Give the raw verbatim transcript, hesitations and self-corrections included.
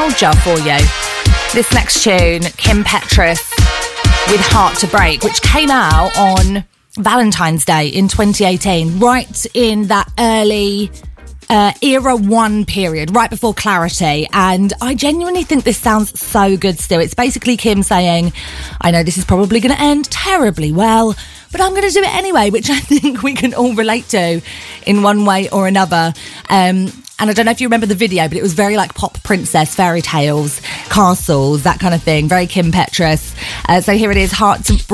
nostalgia for you. This next tune, Kim Petras with Heart to Break, which came out on Valentine's Day in twenty eighteen, right in that early uh, era one period, right before Clarity. And I genuinely think this sounds so good still. It's basically Kim saying, I know this is probably going to end terribly well, but I'm going to do it anyway, which I think we can all relate to in one way or another. Um, and I don't know if you remember the video, but it was very like pop princess, fairy tales, castles, that kind of thing. Very Kim Petras. Uh, so here it is, Heart to